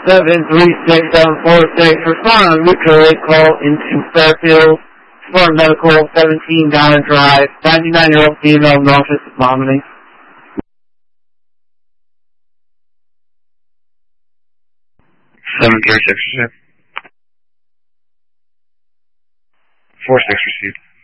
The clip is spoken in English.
736-746. Respond on mutual aid call into Fairfield. Florida Medical, 17 Downer Drive. 99-year-old female, nauseous, vomiting. 736, 46 received.